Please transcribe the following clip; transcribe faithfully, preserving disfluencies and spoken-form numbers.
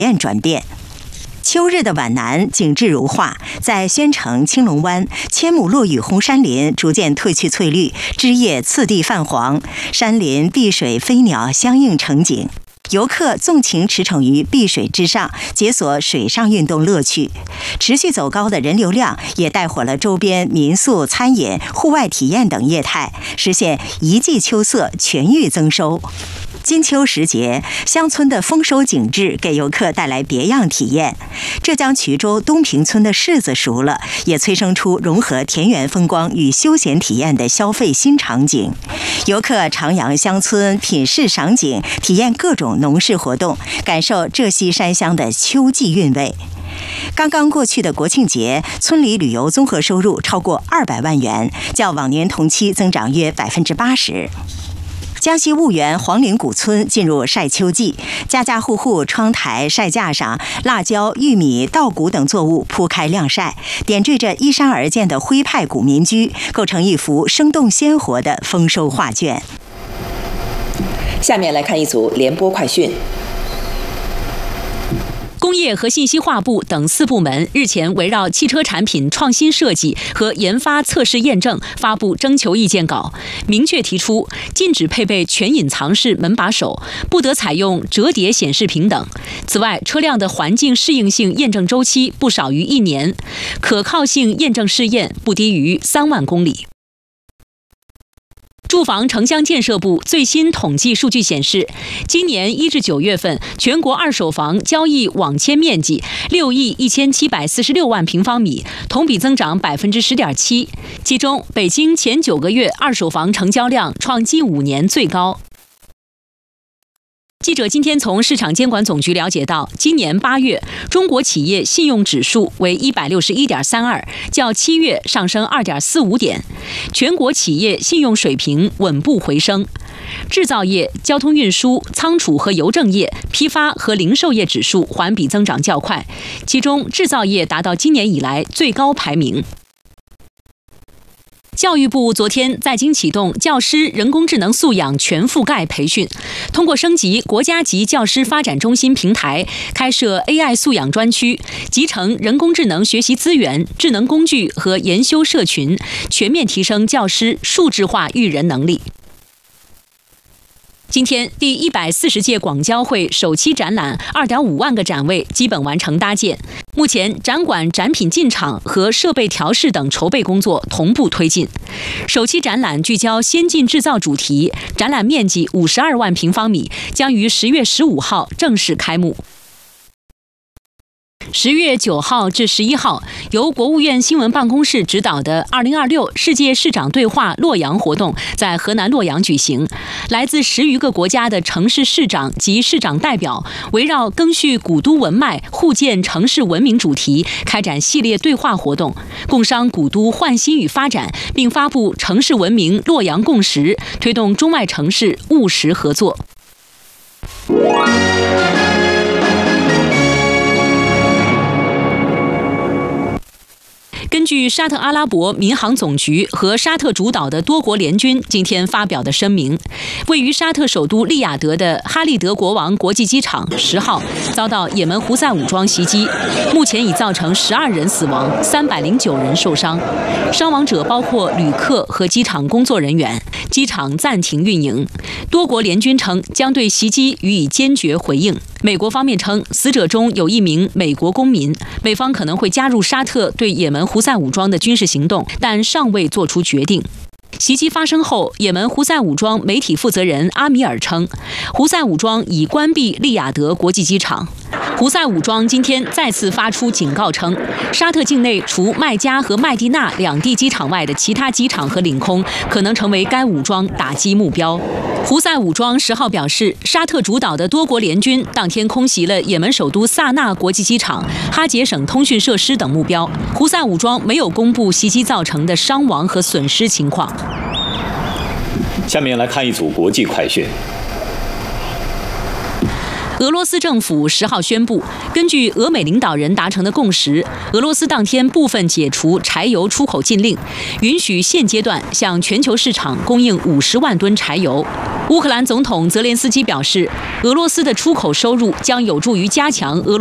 验转变。秋日的皖南景致如画，在宣城、青龙湾，千亩落雨红杉林逐渐褪去翠绿，枝叶次第泛黄，山林、碧水、飞鸟相映成景。游客纵情驰骋于碧水之上，解锁水上运动乐趣。持续走高的人流量也带火了周边民宿、餐饮、户外体验等业态，实现一季秋色全域增收。金秋时节，乡村的丰收景致给游客带来别样体验。浙江衢州东平村的柿子熟了，也催生出融合田园风光与休闲体验的消费新场景。游客徜徉乡村，品柿赏景，体验各种农事活动，感受浙西山乡的秋季韵味。刚刚过去的国庆节，村里旅游综合收入超过二百万元，较往年同期增长约百分之八十。江西婺源黄陵古村进入晒秋季，家家户户窗台、晒架上，辣椒、玉米、稻谷等作物铺开晾晒，点缀着依山而建的徽派古民居，构成一幅生动鲜活的丰收画卷。 下面来看一组联播快讯。 工业和信息化部等四部门日前围绕汽车产品创新设计和研发测试验证发布征求意见稿，明确提出禁止配备全隐藏式门把手，不得采用折叠显示屏等。此外，车辆的环境适应性验证周期不少于一年，可靠性验证试验不低于三万公里。住房城乡建设部最新统计数据显示，今年一至九月份，全国二手房交易网签面积六亿一千七百四十六万平方米，同比增长百分之十点七。其中，北京前九个月二手房成交量创近五年最高。记者今天从市场监管总局了解到，今年八月中国企业信用指数为一百六十一点三二，较七月上升二点四五点，全国企业信用水平稳步回升。制造业、交通运输、仓储和邮政业、批发和零售业指数环比增长较快，其中制造业达到今年以来最高排名。教育部昨天在京启动教师人工智能素养全覆盖培训，通过升级国家级教师发展中心平台，开设 A I 素养专区，集成人工智能学习资源、智能工具和研修社群，全面提升教师数质化育人能力。今天，第一百四十届广交会首期展览二点五万个展位基本完成搭建，目前展馆展品进场和设备调试等筹备工作同步推进。首期展览聚焦先进制造主题，展览面积五十二万平方米，将于十月十五号正式开幕。十月九号至十一号，由国务院新闻办公室指导的二零二六世界市长对话洛阳活动在河南洛阳举行。来自十余个国家的城市市长及市长代表，围绕赓续古都文脉、互建城市文明主题，开展系列对话活动，共商古都焕新与发展，并发布城市文明洛阳共识，推动中外城市务实合作。根据沙特阿拉伯民航总局和沙特主导的多国联军今天发表的声明，位于沙特首都利雅得的哈利德国王国际机场十号遭到也门胡塞武装袭击，目前已造成十二人死亡，三百零九人受伤，伤亡者包括旅客和机场工作人员，机场暂停运营。多国联军称将对袭击予以坚决回应。美国方面称，死者中有一名美国公民，美方可能会加入沙特对也门胡塞武装的军事行动，但尚未做出决定。袭击发生后，也门胡塞武装媒体负责人阿米尔称，胡塞武装已关闭利雅得国际机场。胡塞武装今天再次发出警告称，沙特境内除麦加和麦地那两地机场外的其他机场和领空可能成为该武装打击目标。胡塞武装十号表示，沙特主导的多国联军当天空袭了也门首都萨那国际机场、哈杰省通讯设施等目标。胡塞武装没有公布袭击造成的伤亡和损失情况。 下面来看一组国际快讯。 俄罗斯政府十号宣布，根据俄美领导人达成的共识，俄罗斯当天部分解除柴油出口禁令，允许现阶段向全球市场供应五十万吨柴油。乌克兰总统泽连斯基表示，俄罗斯的出口收入将有助于加强俄罗斯